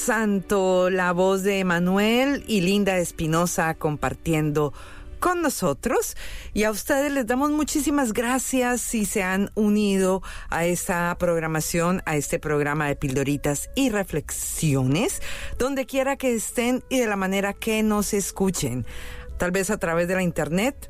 Santo, la voz de Emanuel y Linda Espinosa compartiendo con nosotros, y a ustedes les damos muchísimas gracias si se han unido a esta programación, a este programa de Pildoritas y Reflexiones, donde quiera que estén y de la manera que nos escuchen, tal vez a través de la internet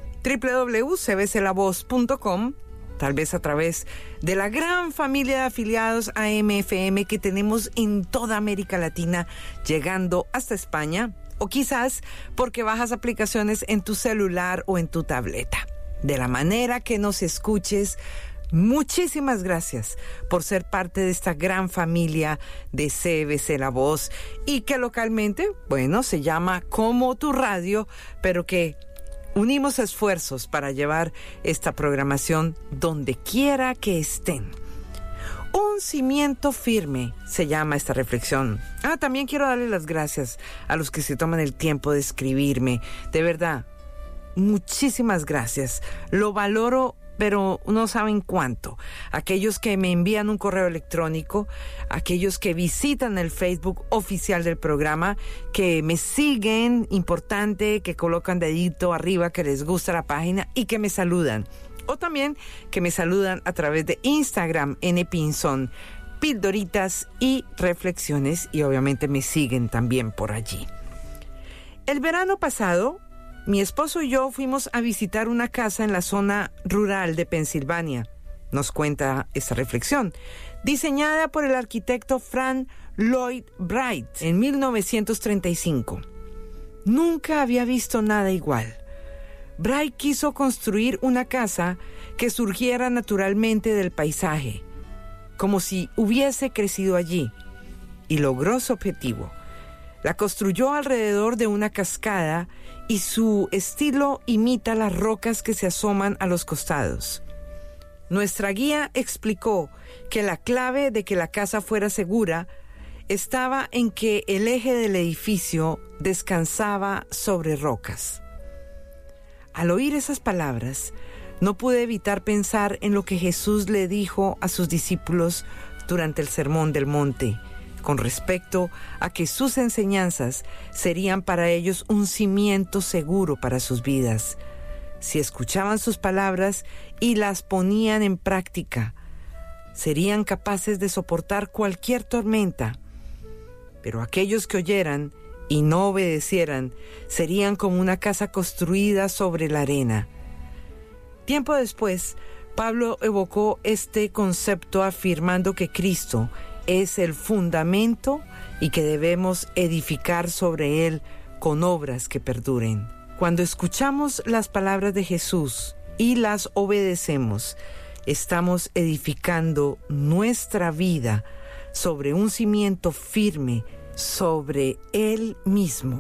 www.cbclavoz.com, tal vez a través de la gran familia de afiliados a AM/FM que tenemos en toda América Latina, llegando hasta España, o quizás porque bajas aplicaciones en tu celular o en tu tableta. De la manera que nos escuches, muchísimas gracias por ser parte de esta gran familia de CBC La Voz, y que localmente, bueno, se llama Como Tu Radio, pero que unimos esfuerzos para llevar esta programación donde quiera que estén. Un cimiento firme se llama esta reflexión. También quiero darle las gracias a los que se toman el tiempo de escribirme. De verdad, muchísimas gracias. Lo valoro, pero no saben cuánto. Aquellos que me envían un correo electrónico, aquellos que visitan el Facebook oficial del programa, que me siguen, importante, que colocan dedito arriba, que les gusta la página y que me saludan. O también que me saludan a través de Instagram, Pinzón, Pildoritas y Reflexiones, y obviamente me siguen también por allí. El verano pasado, mi esposo y yo fuimos a visitar una casa en la zona rural de Pensilvania, nos cuenta esta reflexión, diseñada por el arquitecto Frank Lloyd Wright en 1935. Nunca había visto nada igual. Wright quiso construir una casa que surgiera naturalmente del paisaje, como si hubiese crecido allí, y logró su objetivo. La construyó alrededor de una cascada y su estilo imita las rocas que se asoman a los costados. Nuestra guía explicó que la clave de que la casa fuera segura estaba en que el eje del edificio descansaba sobre rocas. Al oír esas palabras, no pude evitar pensar en lo que Jesús le dijo a sus discípulos durante el Sermón del Monte, con respecto a que sus enseñanzas serían para ellos un cimiento seguro para sus vidas. Si escuchaban sus palabras y las ponían en práctica, serían capaces de soportar cualquier tormenta. Pero aquellos que oyeran y no obedecieran serían como una casa construida sobre la arena. Tiempo después, Pablo evocó este concepto afirmando que Cristo es el fundamento y que debemos edificar sobre él con obras que perduren. Cuando escuchamos las palabras de Jesús y las obedecemos, estamos edificando nuestra vida sobre un cimiento firme, sobre él mismo.